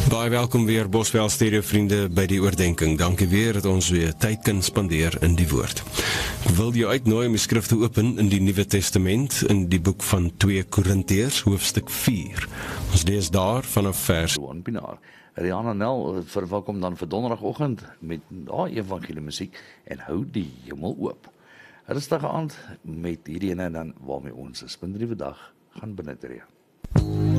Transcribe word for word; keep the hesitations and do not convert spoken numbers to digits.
Baie welkom weer Boswel Stereo vriende by die oordenking. Dankie weer dat ons weer tyd kan spandeer in die woord. Ek wil jou uitnooi om die skrif te open in die Nuwe Testament, in die boek van twee Korintiërs, hoofstuk vier. Ons lees daar vanaf vers Aanbinaar. Rihanna Nel verwelkom dan vir donderdagoggend met daai evangelie musiek en hou die hemel oop. Rustige aand met hierdie ene en dan waarmee ons 'n spindriewe dag gaan binnendree.